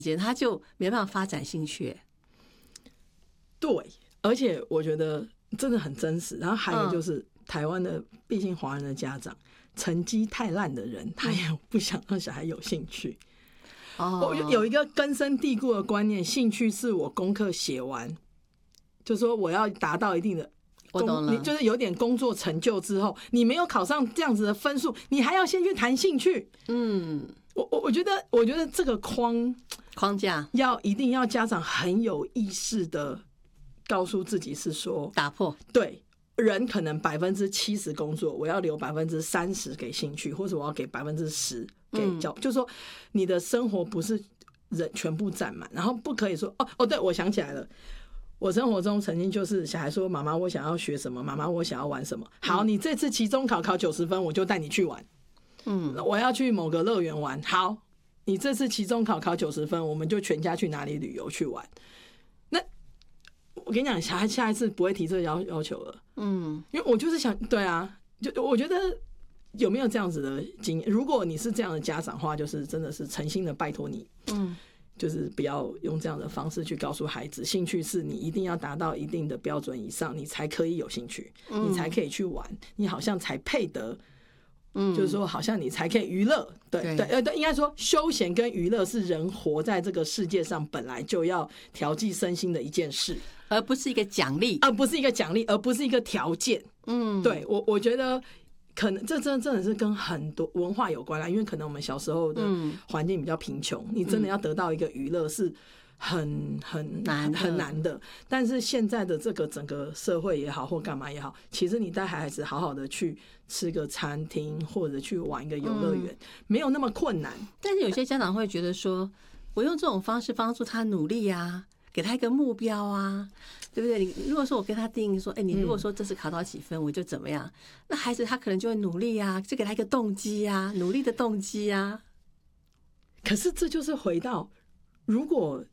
间，他就没办法发展兴趣。 对，而且我觉得真的很真实。然后还有就是台湾的，毕竟华人的家长成绩太烂的人，他也不想让小孩有兴趣。我有一个根深蒂固的观念，兴趣是我功课写完，就说我要达到一定的。 我懂了， 就是有点工作成就之后，你没有考上这样子的分数，你还要先去谈兴趣。我觉得这个框架一定要家长很有意识的告诉自己，是说打破。 对，人可能70%工作，我要留30%给兴趣，或者我要给10%给教，就是说你的生活不是人全部占满，然后不可以说对，我想起来了。我生活中曾经就是小孩说妈妈我想要学什么，妈妈我想要玩什么，好，你这次期中考考90分我就带你去玩，我要去某个乐园玩，好，你这次期中考考90分我们就全家去哪里旅游去玩。那我跟你讲，小孩下一次不会提这个要求了，因为我就是想，对啊，就我觉得有没有这样子的经验，如果你是这样的家长的话，就是真的是诚心的拜托你，就是不要用这样的方式去告诉孩子，兴趣是你一定要达到一定的标准以上，你才可以有兴趣，你才可以去玩，你好像才配得，就是说好像你才可以娱乐，对，应该说休闲跟娱乐是人活在这个世界上本来就要调剂身心的一件事， 而不是一个奖励， 而不是一个条件。对，我觉得。可能这真的是跟很多文化有关啦，因为可能我们小时候的环境比较贫穷，你真的要得到一个娱乐是很难的。但是现在的这个整个社会也好，或干嘛也好，其实你带孩子好好的去吃个餐厅，或者去玩一个游乐园，没有那么困难。 但是有些家长会觉得说，我用这种方式帮助他努力啊，给他一个目标啊，对不对？你如果说我跟他定义说，你如果说这次考到几分，我就怎么样，那孩子他可能就会努力啊，就给他一个动机啊，努力的动机啊。 可是这就是回到，如果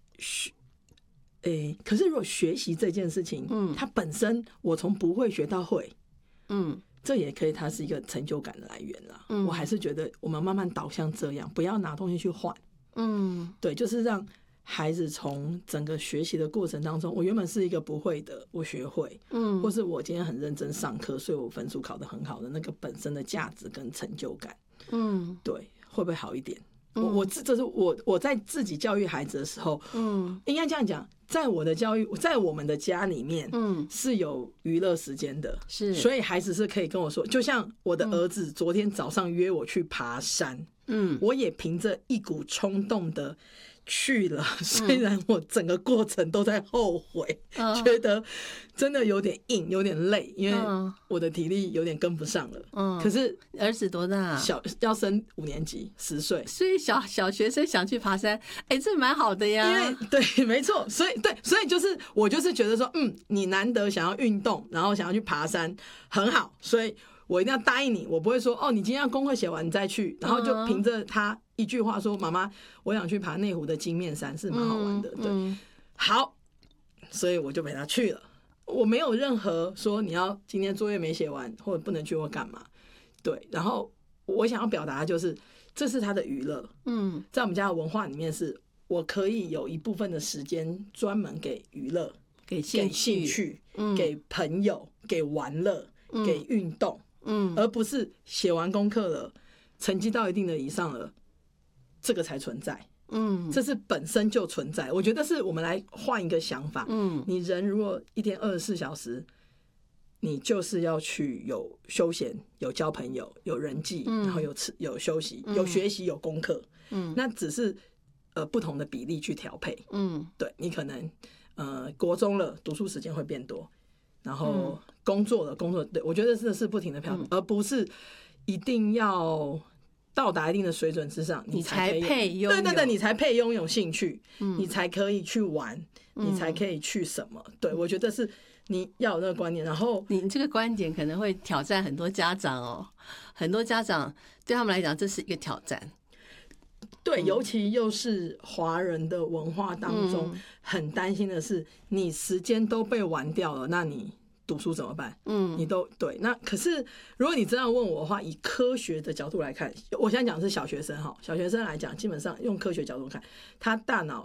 学习这件事情，它本身我从不会学到会，这也可以，它是一个成就感的来源啦。我还是觉得我们慢慢导向这样，不要拿东西去换。对，就是让孩子从整个学习的过程当中，我原本是一个不会的，我学会，或是我今天很认真上课，所以我分数考得很好的那个本身的价值跟成就感，对，会不会好一点？这是我在自己教育孩子的时候，应该这样讲，在我的教育，在我们的家里面，是有娱乐时间的， 是， 所以孩子是可以跟我说，就像我的儿子昨天早上约我去爬山，我也凭着一股冲动的去了，虽然我整个过程都在后悔，觉得真的有点硬，有点累，因为我的体力有点跟不上了。可是儿子多大？ 要升5年级，10岁， 所以小学生想去爬山，这蛮好的呀。 因为对，没错，所以就是我就是觉得说，你难得想要运动，然后想要去爬山，很好，所以我一定要答应你，我不会说你今天要功课写完你再去，然后就凭着他一句话说，妈妈，我想去爬内湖的金面山，是蛮好玩的，对，好，所以我就陪他去了。我没有任何说你要今天作业没写完或者不能去或干嘛，对。然后我想要表达的就是，这是他的娱乐，在我们家的文化里面是，我可以有一部分的时间专门给娱乐、 给兴趣、给朋友、给玩乐、给运动。而不是写完功课了，成绩到一定的以上了，这个才存在。这是本身就存在。我觉得是我们来换一个想法。你人如果一天24小时，你就是要去有休闲、有交朋友、有人际，然后有休息、有学习、有功课。那只是不同的比例去调配。对，你可能国中了，读书时间会变多。然后工作，对，我觉得这是不停的调整，而不是一定要到达一定的水准之上， 你才配拥有， 对，你才配拥有兴趣，你才可以去玩，你才可以去什么？对，我觉得是你要有那个观念。然后你这个观点可能会挑战很多家长哦，很多家长对他们来讲这是一个挑战。 对，尤其又是华人的文化当中，很担心的是，你时间都被玩掉了，那你读书怎么办？你都对。那可是，如果你这样问我的话，以科学的角度来看，我现在讲的是小学生哈，小学生来讲，基本上用科学角度看，他大脑